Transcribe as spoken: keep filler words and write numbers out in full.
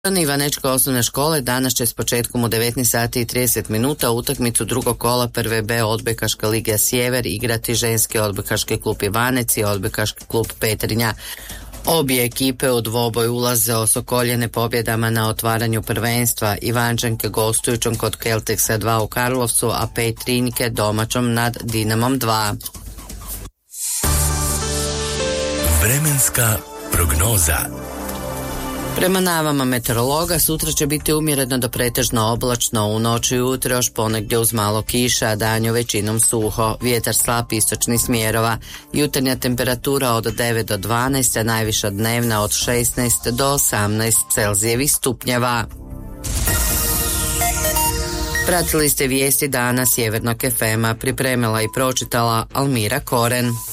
Ivanečke osnovne škole danas će s početkom u devetnaest sati i trideset minuta utakmicu drugog kola prve B odbojkaška Liga Sjever igrati ženski odbojkaški klub Ivanec i odbojkaški klub Petrinja. Obje ekipe u dvoboj ulaze osokoljene pobjedama na otvaranju prvenstva. Ivančanke gostujućom kod Kelteksa dva u Karlovcu, a Petrinjke domaćom nad Dinamom dva. Vremenska prognoza. Prema najavama meteorologa, sutra će biti umjereno do pretežno oblačno, u noći i ujutro još ponegdje uz malo kiša, a danju većinom suho, vjetar slab istočnih smjerova, jutarnja temperatura od devet do dvanaest, a najviša dnevna od šesnaest do osamnaest Celzijevih stupnjeva. Pratili ste vijesti dana Sjevernog F M-a, pripremila i pročitala Almira Koren.